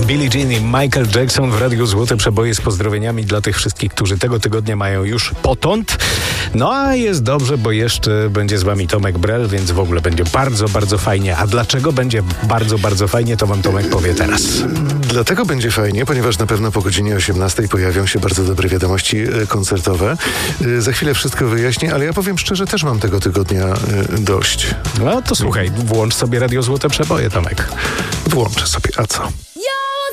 Billie Jean i Michael Jackson w Radiu Złote Przeboje z pozdrowieniami dla tych wszystkich, którzy tego tygodnia mają już potąd. No a jest dobrze, bo jeszcze będzie z wami Tomek Brel, więc w ogóle będzie bardzo, bardzo fajnie. A dlaczego będzie bardzo, bardzo fajnie, to wam Tomek powie teraz. Dlatego będzie fajnie, ponieważ na pewno po godzinie 18 pojawią się bardzo dobre wiadomości koncertowe. Za chwilę wszystko wyjaśnię, ale ja powiem szczerze, też mam tego tygodnia dość. No to słuchaj, włącz sobie Radio Złote Przeboje, Tomek. Włączę sobie, a co?